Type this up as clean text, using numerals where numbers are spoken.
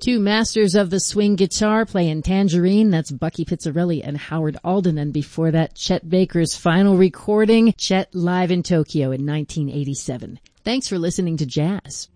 Two masters of the swing guitar playing Tangerine. That's Bucky Pizzarelli and Howard Alden. And before that, Chet Baker's final recording, Chet live in Tokyo in 1987. Thanks for listening to Jazz.